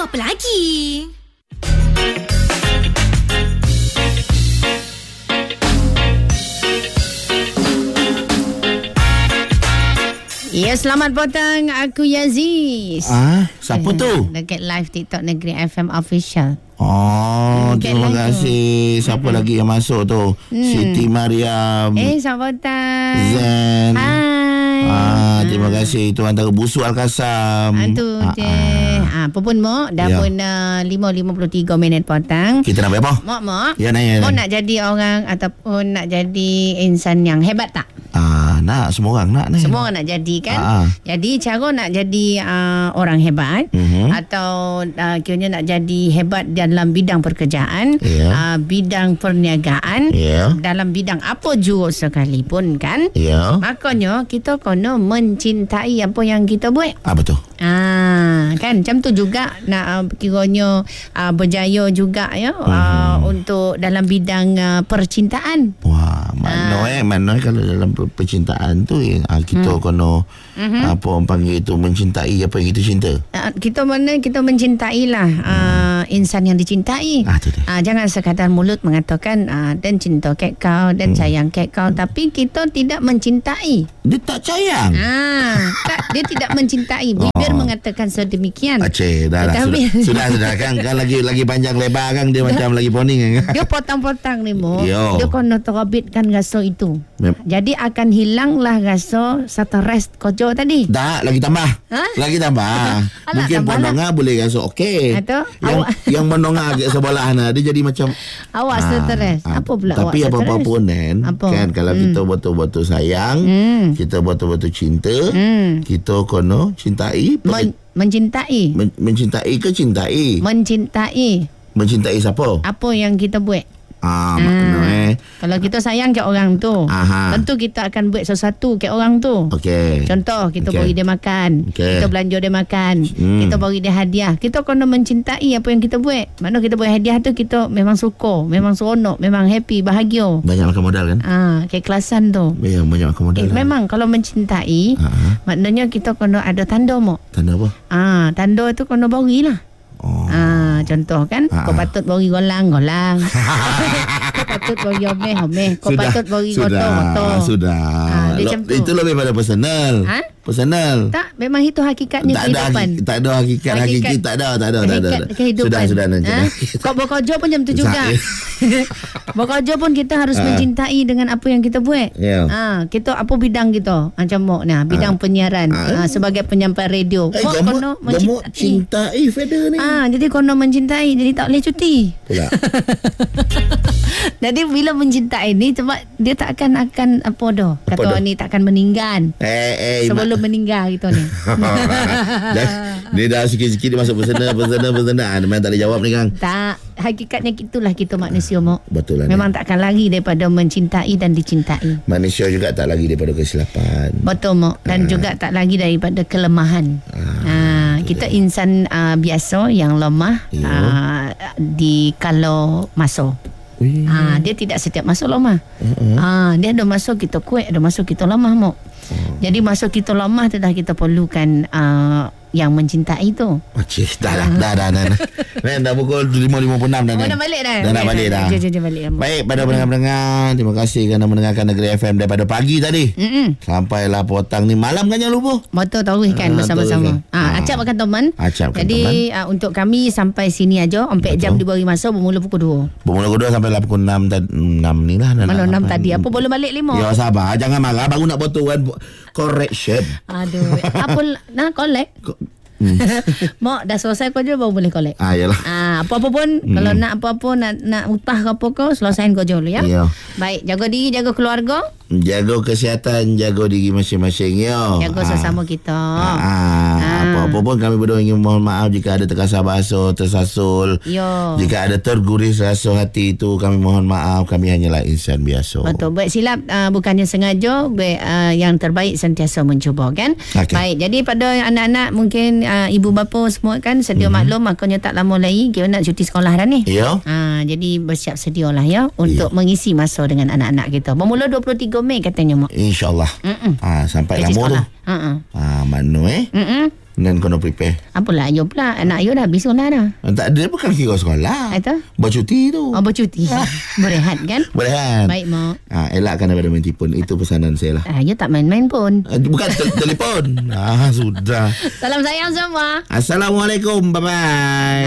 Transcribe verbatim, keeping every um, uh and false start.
apa lagi? Ya, selamat petang. Aku Yaziz. Ah, siapa eh, tu? Dekat live TikTok Negeri F M Official. Oh, Dekat terima live kasih. tu. Siapa Mm-mm. lagi yang masuk tu? Hmm. Siti Mariam. Eh, selamat petang. Zen. Hai. Ah, terima kasih. Itu antara busuk Al-Kasam. Itu Ah, je. ah. Ah, apa pun Mok, dah Ya. pun uh, lima lima puluh tiga minit petang. Kita nak buat apa? Mok, Mok. Ya, nak, ya, Mok nak. nak jadi orang ataupun nak jadi insan yang hebat tak? Ah, nak semua orang nak ni. Semua orang nak jadi kan? Ah. Jadi cara nak jadi uh, orang hebat Mhm. atau uh, kiranya nak jadi hebat dalam bidang pekerjaan, Ya. uh, bidang perniagaan, Ya. dalam bidang apa jua sekalipun kan? Ya. Makanya kita kena mencintai apa yang kita buat. Ah, betul. Ah, kan macam tu juga nak uh, kiranya uh, berjaya juga ya uh, Mhm. untuk dalam bidang uh, percintaan. Wah, mana eh, mana eh kalau dalam per- percintaan tu eh, ah, kita Hmm. kena apa orang panggil itu mencintai apa yang kita cinta. Uh, kita mana kita mencintailah uh, insan yang dicintai. Ah, tu dia. Uh, jangan sekadar mulut mengatakan uh, dan cinta kat kau dan Hmm. sayang kat kau, tapi kita tidak mencintai. Dia tak sayang. Ah, tak, dia tidak mencintai. Bibir mengatakan sedemikian. Aceh, dah lah. Tetapi- Sudah, sudah, sudah kan. Kan lagi lagi panjang lebar kan. Dia macam lagi poning kan. Dia potong-potong ni Mo. Yo. Dia kena terbitkan rasa itu. Mem- Jadi akan hilanglah rasa stres kojo tadi. Tak, lagi tambah. Ha? Lagi tambah. Alah, Mungkin tambah pendengar boleh rasa okey. Atau Yang awak- yang mendengar agak sebelah nah, dia jadi macam Awak ah, stres. ah, Apa pula tapi awak apa-apa stres? pun kan, Apa? kan kalau Hmm. kita betul-betul sayang, Hmm. kita betul-betul cinta, Hmm. kita kena cintai, Men- mencintai. men- mencintai ke cintai? Mencintai Mencintai siapa? apa yang kita buat. Ah, makna eh. Kalau kita sayang ke orang tu, Aha. tentu kita akan buat sesuatu ke orang tu. Okey. Contoh, kita Okey. bagi dia makan. Okey. Kita belanja dia makan. Hmm. Kita bagi dia hadiah. Kita kena mencintai apa yang kita buat. Mana kita buat hadiah tu, kita memang suka, memang seronok, memang happy, bahagia. Banyak makan modal kan? Ah, keikhlasan tu. Ya, banyak makan modal. Eh, lah. memang kalau mencintai, Ha. maknanya kita kena ada tanda Mok. Tanda apa? Ah, tanda tu kena berilah. Oh. Ah, contoh kan, Ah, kau ah. patut bagi golang, golang. Kau patut bagi omeh, omeh. Kau patut bagi sudah, goto, goto. Sudah. Ah, dia Lo- macam tu. Itu lebih pada personal. Ha? Personal. Tak, memang itu hakikatnya tak ada kehidupan. hakik, tak ada hakikat, Hakikat- hakiki tak ada, tak ada, tak ada. Hakikat kehidupan. Sudah, sudah nanti. Ha? Kau bekerja pun macam tu juga. Bekerja pun kita harus Ah. mencintai dengan apa yang kita buat. Ya. Ah, kita apa bidang kita? Macam Mok nah, bidang Ah. penyiaran, Ah. ah, sebagai penyampai radio. Eh, Mok kamu, kena kamu mencintai. cintai Feda ni. Ah, jadi kena mencintai, jadi tak boleh cuti. Pula. Jadi bila mencintai ni, sebab dia tak akan akan apa dah. Apa Kata dah? ni tak akan meninggal. Eh, eh. Sebelum mak- meninggal gitu ni. dah, dia dah sikit-sikit dia masuk personal, personal, personal. Ah, memang tak boleh jawab ni Kang. Tak, hakikatnya itulah kita manusia Mok. Betul lah ni. Memang takkan lari daripada mencintai dan dicintai. Manusia juga tak lagi daripada kesilapan. Betul Mok. Dan juga tak lagi daripada kelemahan. Ha, kita insan uh, biasa yang lemah Ya. uh, di kalau masa. Ui. Ha, dia tidak setiap masa lemah. Uh-uh. Ha, dia ada masa kita kuat, ada masa kita lemah Mok. Jadi masa kita lemah tu dah kita perlukan uh, yang mencintai tu. Acih, dah lah. Dah, dah, dah. dah. Nen, dah pukul lima lima puluh enam dah. Oh, Nen. dah balik dah? Dah nak Okey, balik dah. Jom, jom, jom balik dah, Mok. Baik, pada pendengar-pendengar, terima kasih kerana mendengarkan Negeri F M daripada pagi tadi. Mm-mm. Sampailah petang ni. Malam kan jangan lupa. Betul teruskan Ah, bersama-sama. teruskan. Ah, Ah. acap akan teman. Acap kan Jadi uh, untuk kami sampai sini aja, empat jam diberi masa bermula pukul dua. Bermula kedua sampai lah pukul enam, tad- enam ni lah. Mana enam tadi? Apa boleh balik lima? Ya sabar, jangan marah. Baru nak potong kan. Correction. Aduh, apa nak collect? Ko- Hmm. Mak dah selesai kerja baru boleh collect. Ah, yalah. Ah, apa-apa pun hmm. kalau nak apa-apa nak nak utah ke apa kau selesaikan kerja dulu ya. Ya. Baik, jaga diri, jaga keluarga, Jaga kesihatan, jaga diri masing-masing. Ya. jaga sesama kita. Ah, Ah. apa-apa pun kami berdua ingin mohon maaf jika ada terkasar bahasa, tersasul. Yo. Jika ada terguris rasa hati itu, kami mohon maaf. Kami hanyalah insan biasa. Betul. Buat silap uh, bukannya sengaja, buat uh, yang terbaik sentiasa mencuba kan. Okey. Baik, jadi pada anak-anak mungkin uh, ibu bapa semua kan sedia mm-hmm. maklum, makanya tak lama lagi kita nak cuti sekolah dah ni. Ya. Ha, jadi bersiap sedialah ya untuk Ya. mengisi masa dengan anak-anak kita. Bermula dua puluh tiga dua Mei katanya mak. InsyaAllah. Ah, sampai Gaji lama tu. sekolah. Ha-ha. Ah, mana eh? Mm-mm. Dan kau nak prepare. Apalah ayo pula. Anak ayo dah habis sekolah dah. Ah, tak ada, bukan kira sekolah. Itu? Bercuti tu. Oh bercuti. Berehat kan? Berehat. Baik mak. Ah, elakkan daripada main telefon. Itu pesanan saya lah. Ayo tak main-main pun. Ah, bukan te- telefon. Ah, sudah. Salam sayang semua. Assalamualaikum. Bye-bye.